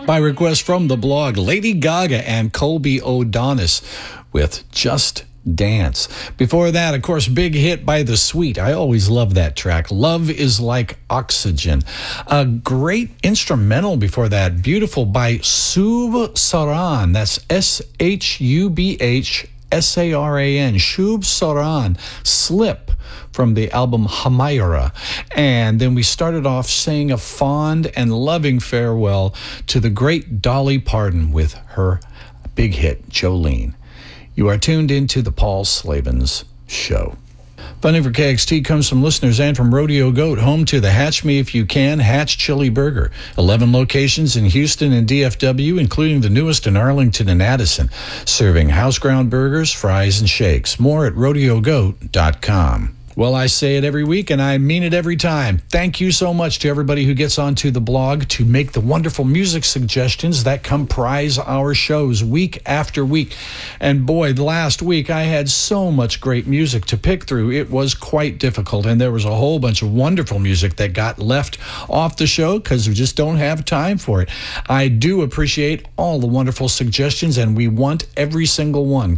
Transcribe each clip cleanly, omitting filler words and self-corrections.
by request from the blog, Lady Gaga and Colby O'Donis with Just Dance. Before that, of course, big hit by The Sweet. I always love that track. Love is Like Oxygen. A great instrumental before that, beautiful, by Shubh Saran. That's Shubhsaran. Shubh Saran. Slip, from the album Hamayra. And then we started off saying a fond and loving farewell to the great Dolly Parton with her big hit, Jolene. You are tuned into the Paul Slavens Show. Funding for KXT comes from listeners and from Rodeo Goat, home to the Hatch Me If You Can Hatch Chili Burger. 11 locations in Houston and DFW, including the newest in Arlington and Addison, serving house-ground burgers, fries, and shakes. More at rodeogoat.com. Well, I say it every week, and I mean it every time. Thank you so much to everybody who gets onto the blog to make the wonderful music suggestions that comprise our shows week after week. And boy, last week I had so much great music to pick through. It was quite difficult, and there was a whole bunch of wonderful music that got left off the show because we just don't have time for it. I do appreciate all the wonderful suggestions, and we want every single one.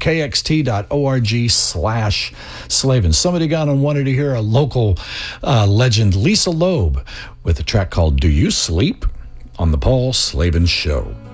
KXT.org/Slavens. Somebody got on wanted to hear a local legend, Lisa Loeb, with a track called Do You Sleep? On the Paul Slavens Show.